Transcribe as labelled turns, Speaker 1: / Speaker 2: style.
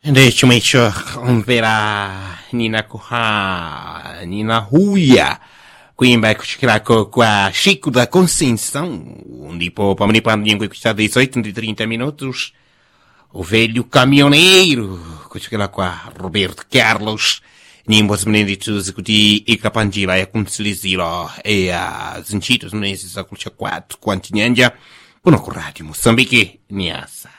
Speaker 1: Ndecho mecho omvera nina huya kuimba kuchikirako kwa Chico da Conceição, ndipo pamanipando língua que está 18:30 minutos, o velho caminhoneiro, kuchikira kwa Roberto Carlos, nimbos meneditos kuti ikapanjira ya kunsiliziro a zinchitos menezes a kulcha 4 quantinyanja, kuno ku Rádio Moçambique, niasa.